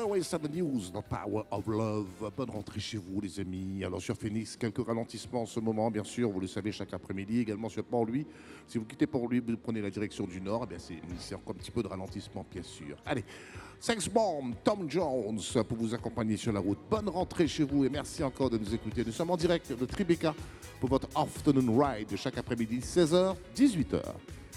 Airways at the News, the power of love. Bonne rentrée chez vous, les amis. Alors, sur Phoenix, quelques ralentissements en ce moment, bien sûr. Vous le savez, chaque après-midi. Également sur Port-Louis. Si vous quittez Port-Louis, vous prenez la direction du nord. Eh bien, c'est encore un petit peu de ralentissement, bien sûr. Allez, Sex Bomb, Tom Jones, pour vous accompagner sur la route. Bonne rentrée chez vous et merci encore de nous écouter. Nous sommes en direct de Tribeca pour votre Afternoon Ride de chaque après-midi, 16h, 18h.